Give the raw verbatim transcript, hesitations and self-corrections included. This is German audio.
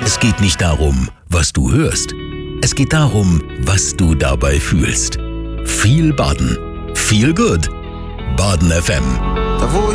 Es geht nicht darum, was du hörst. Es geht darum, was du dabei fühlst. Viel Baden. Feel good. Baden F M. Da wo